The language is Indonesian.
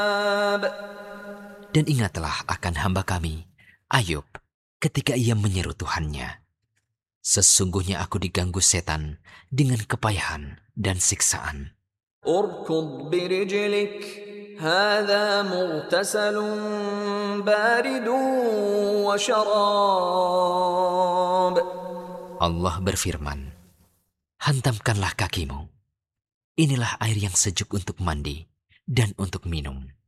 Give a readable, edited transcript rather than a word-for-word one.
Dan ingatlah akan hamba kami, Ayub, ketika ia menyeru Tuhannya. Sesungguhnya aku diganggu setan dengan kepayahan dan siksaan. اركض برجلك هذا مغتسل بارد وشراب. Allah berfirman, hantamkanlah kakimu. Inilah air yang sejuk untuk mandi dan untuk minum.